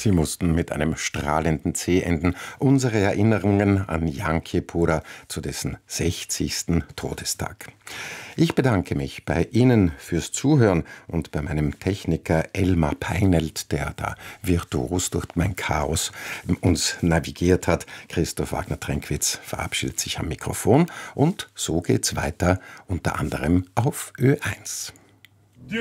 Sie mussten mit einem strahlenden C enden. Unsere Erinnerungen an Jan Kiepura zu dessen 60. Todestag. Ich bedanke mich bei Ihnen fürs Zuhören und bei meinem Techniker Elmar Peinelt, der da virtuos durch mein Chaos uns navigiert hat. Christoph Wagner-Trenkwitz verabschiedet sich am Mikrofon und so geht's weiter, unter anderem auf Ö1. Die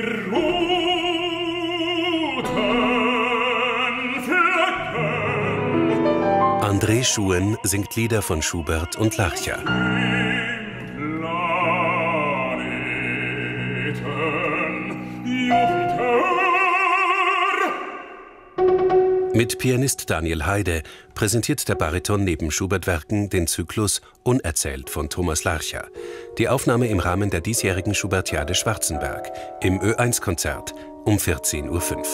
André Schuen singt Lieder von Schubert und Larcher. Mit Pianist Daniel Heide präsentiert der Bariton neben Schubert-Werken den Zyklus Unerzählt von Thomas Larcher. Die Aufnahme im Rahmen der diesjährigen Schubertiade Schwarzenberg im Ö1-Konzert um 14:05 Uhr.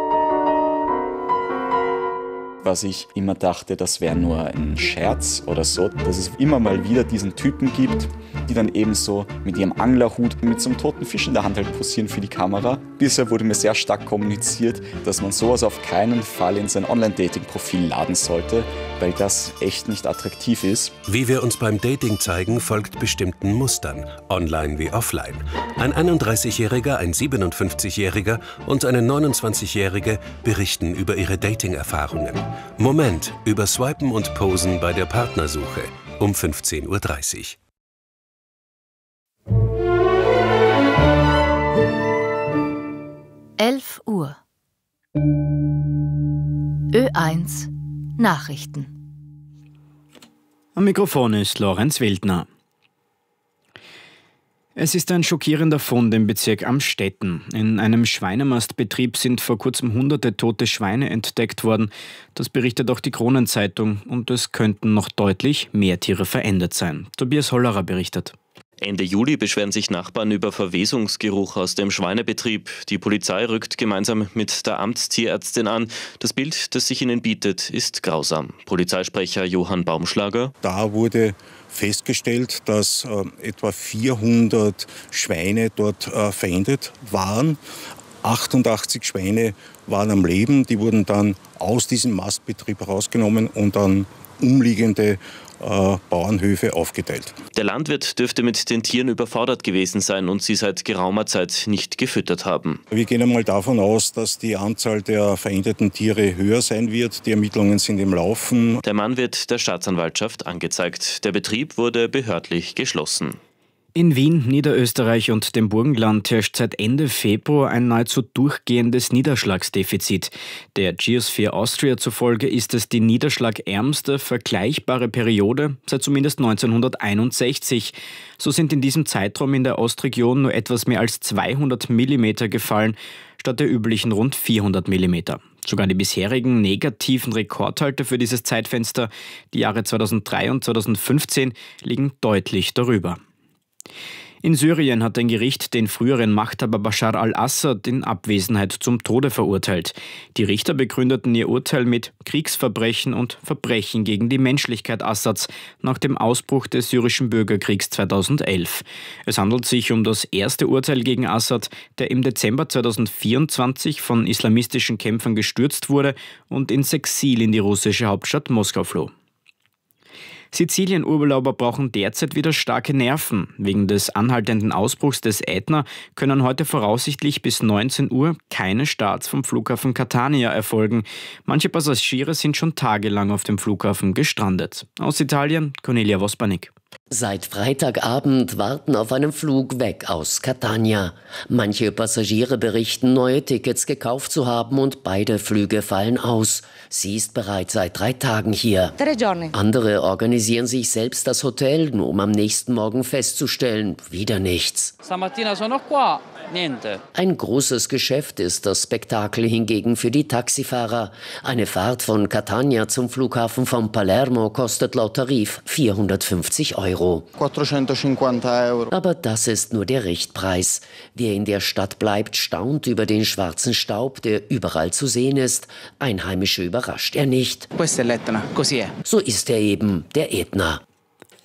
Was ich immer dachte, das wäre nur ein Scherz oder so, dass es immer mal wieder diesen Typen gibt, die dann eben so mit ihrem Anglerhut mit so einem toten Fisch in der Hand halt posieren für die Kamera. Bisher wurde mir sehr stark kommuniziert, dass man sowas auf keinen Fall in sein Online-Dating-Profil laden sollte, weil das echt nicht attraktiv ist. Wie wir uns beim Dating zeigen, folgt bestimmten Mustern, online wie offline. Ein 31-Jähriger, ein 57-Jähriger und eine 29-Jährige berichten über ihre Dating-Erfahrungen. Moment über Swipen und Posen bei der Partnersuche um 15:30 Uhr. 11 Uhr. Ö1 Nachrichten. Am Mikrofon ist Lorenz Wildner. Es ist ein schockierender Fund im Bezirk Amstetten. In einem Schweinemastbetrieb sind vor kurzem hunderte tote Schweine entdeckt worden. Das berichtet auch die Kronenzeitung. Und es könnten noch deutlich mehr Tiere verändert sein. Tobias Hollerer berichtet. Ende Juli beschweren sich Nachbarn über Verwesungsgeruch aus dem Schweinebetrieb. Die Polizei rückt gemeinsam mit der Amtstierärztin an. Das Bild, das sich ihnen bietet, ist grausam. Polizeisprecher Johann Baumschlager. Da wurde festgestellt, dass etwa 400 Schweine dort verendet waren. 88 Schweine waren am Leben. Die wurden dann aus diesem Mastbetrieb rausgenommen und an umliegende Bauernhöfe aufgeteilt. Der Landwirt dürfte mit den Tieren überfordert gewesen sein und sie seit geraumer Zeit nicht gefüttert haben. Wir gehen einmal davon aus, dass die Anzahl der verendeten Tiere höher sein wird. Die Ermittlungen sind im Laufen. Der Mann wird der Staatsanwaltschaft angezeigt. Der Betrieb wurde behördlich geschlossen. In Wien, Niederösterreich und dem Burgenland herrscht seit Ende Februar ein nahezu durchgehendes Niederschlagsdefizit. Der Geosphere Austria zufolge ist es die niederschlagärmste vergleichbare Periode seit zumindest 1961. So sind in diesem Zeitraum in der Ostregion nur etwas mehr als 200 mm gefallen, statt der üblichen rund 400 mm. Sogar die bisherigen negativen Rekordhalter für dieses Zeitfenster, die Jahre 2003 und 2015, liegen deutlich darüber. In Syrien hat ein Gericht den früheren Machthaber Bashar al-Assad in Abwesenheit zum Tode verurteilt. Die Richter begründeten ihr Urteil mit Kriegsverbrechen und Verbrechen gegen die Menschlichkeit Assads nach dem Ausbruch des syrischen Bürgerkriegs 2011. Es handelt sich um das erste Urteil gegen Assad, der im Dezember 2024 von islamistischen Kämpfern gestürzt wurde und ins Exil in die russische Hauptstadt Moskau floh. Sizilien-Urlauber brauchen derzeit wieder starke Nerven. Wegen des anhaltenden Ausbruchs des Ätna können heute voraussichtlich bis 19 Uhr keine Starts vom Flughafen Catania erfolgen. Manche Passagiere sind schon tagelang auf dem Flughafen gestrandet. Aus Italien, Cornelia Vospanik. Seit Freitagabend warten auf einen Flug weg aus Catania. Manche Passagiere berichten, neue Tickets gekauft zu haben und beide Flüge fallen aus. Sie ist bereits seit 3 Tagen hier. Andere organisieren sich selbst das Hotel, nur um am nächsten Morgen festzustellen, wieder nichts. Ein großes Geschäft ist das Spektakel hingegen für die Taxifahrer. Eine Fahrt von Catania zum Flughafen von Palermo kostet laut Tarif 450 €. 450 €. Aber das ist nur der Richtpreis. Wer in der Stadt bleibt, staunt über den schwarzen Staub, der überall zu sehen ist. Einheimische überrascht er nicht. So ist er eben, der Ätna.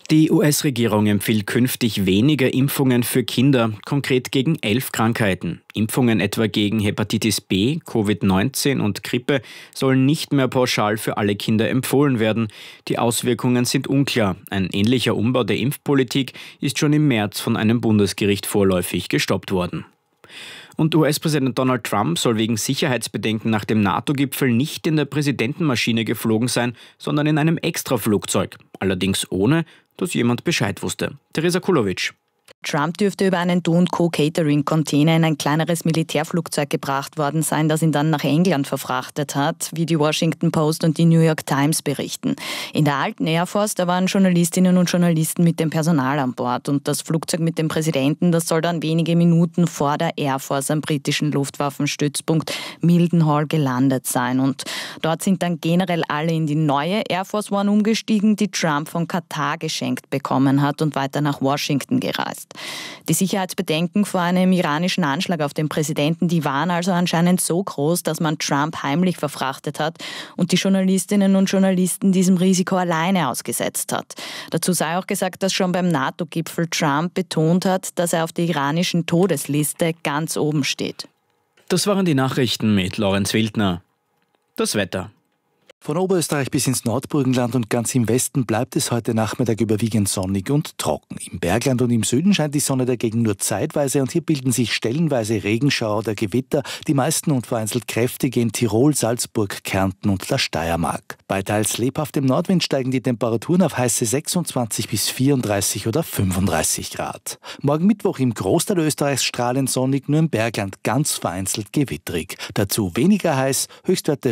Die US-Regierung empfiehlt künftig weniger Impfungen für Kinder, konkret gegen 11 Krankheiten. Impfungen etwa gegen Hepatitis B, Covid-19 und Grippe sollen nicht mehr pauschal für alle Kinder empfohlen werden. Die Auswirkungen sind unklar. Ein ähnlicher Umbau der Impfpolitik ist schon im März von einem Bundesgericht vorläufig gestoppt worden. Und US-Präsident Donald Trump soll wegen Sicherheitsbedenken nach dem NATO-Gipfel nicht in der Präsidentenmaschine geflogen sein, sondern in einem Extraflugzeug. Allerdings ohne, dass jemand Bescheid wusste. Teresa Kulowitsch. Trump dürfte über einen Do & Co. Catering-Container in ein kleineres Militärflugzeug gebracht worden sein, das ihn dann nach England verfrachtet hat, wie die Washington Post und die New York Times berichten. In der alten Air Force, da waren Journalistinnen und Journalisten mit dem Personal an Bord. Und das Flugzeug mit dem Präsidenten, das soll dann wenige Minuten vor der Air Force am britischen Luftwaffenstützpunkt Mildenhall gelandet sein. Und dort sind dann generell alle in die neue Air Force One umgestiegen, die Trump von Katar geschenkt bekommen hat und weiter nach Washington gereist. Die Sicherheitsbedenken vor einem iranischen Anschlag auf den Präsidenten, die waren also anscheinend so groß, dass man Trump heimlich verfrachtet hat und die Journalistinnen und Journalisten diesem Risiko alleine ausgesetzt hat. Dazu sei auch gesagt, dass schon beim NATO-Gipfel Trump betont hat, dass er auf der iranischen Todesliste ganz oben steht. Das waren die Nachrichten mit Lorenz Wildner. Das Wetter. Von Oberösterreich bis ins Nordburgenland und ganz im Westen bleibt es heute Nachmittag überwiegend sonnig und trocken. Im Bergland und im Süden scheint die Sonne dagegen nur zeitweise und hier bilden sich stellenweise Regenschauer oder Gewitter, die meisten und vereinzelt kräftige in Tirol, Salzburg, Kärnten und der Steiermark. Bei teils lebhaftem Nordwind steigen die Temperaturen auf heiße 26 bis 34 oder 35 Grad. Morgen Mittwoch im Großteil Österreichs strahlend sonnig, nur im Bergland ganz vereinzelt gewitterig. Dazu weniger heiß, Höchstwerte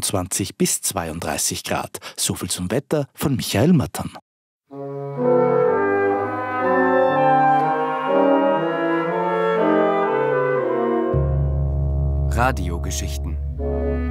25 bis 32 Grad. So viel zum Wetter von Michael Mattern. Radiogeschichten